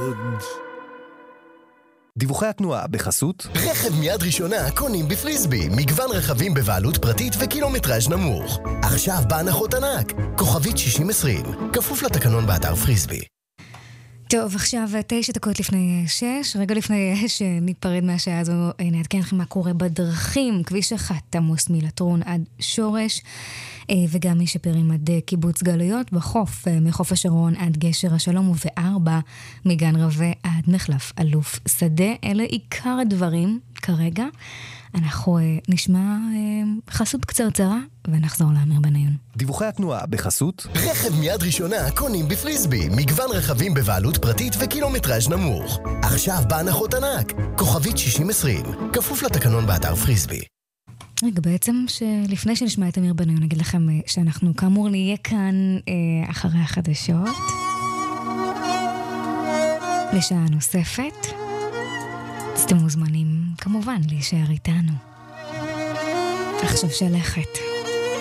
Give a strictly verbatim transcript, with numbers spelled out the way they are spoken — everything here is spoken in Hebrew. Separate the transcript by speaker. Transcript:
Speaker 1: מאוד. דיווחי התנועה בחסות
Speaker 2: רכב מיד ראשונה קונים בפריסבי, מגוון רכבים בבעלות פרטית וקילומטראז' נמוך. עכשיו בהנחות ענק, כוכבית שישים עשרים, כפוף לתקנון באתר פריסבי.
Speaker 3: טוב, עכשיו תשע דקות לפני שש, רגע לפני שניפרד מהשעה הזו, נעדכן לכם מה קורה בדרכים, כביש אחת עמוס מלטרון עד שורש, וגם משפרים עד קיבוץ גלויות, בחוף מחוף השרון עד גשר השלום, ובארבע מגן רווה עד מחלף אלוף שדה. אלה עיקר הדברים כרגע. אנחנו נשמע חסות קצרצרה ונחזור לאמיר בניון.
Speaker 1: דיווחי התנועה בחסות
Speaker 2: רכב מיד ראשונה קונים בפריסבי, מגוון רכבים בבעלות פרטית וקילומטראז' נמוך. עכשיו בהנחות ענק, כוכבית שישים עשרים, כפוף לתקנון באתר פריסבי.
Speaker 3: רגע, בעצם שלפני שנשמע את אמיר בניון, נגיד לכם שאנחנו כאמור נהיה כאן אה, אחרי החדשות לשעה נוספת. אז אתם מוזמנים כמובן להישאר איתנו. עכשיו שלכת.